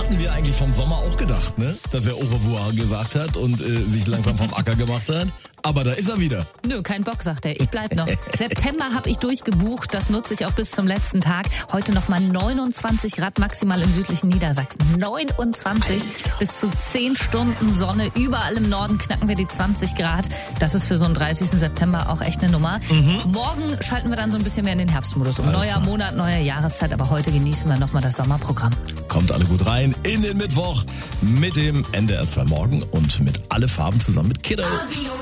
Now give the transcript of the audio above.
hatten wir eigentlich vom Sommer auch gedacht, ne? Dass er au revoir gesagt hat und sich langsam vom Acker gemacht hat. Aber da ist er wieder. Nö, kein Bock, sagt er. Ich bleib noch. September habe ich durchgebucht. Das nutze ich auch bis zum letzten Tag. Heute nochmal 29 Grad maximal im südlichen Niedersachsen. 29 bis zu 10 Stunden Sonne. Überall im Norden knacken wir die 20 Grad. Das ist für so einen 30. September auch echt eine Nummer. Morgen schalten wir dann so ein bisschen mehr in den Herbstmodus um. Neuer Monat, neue Jahreszeit. Aber heute genießen wir nochmal das Sommerprogramm. Kommt alle gut rein in den Mittwoch mit dem NDR 2 Morgen und mit Alle Farben zusammen mit Kiddo.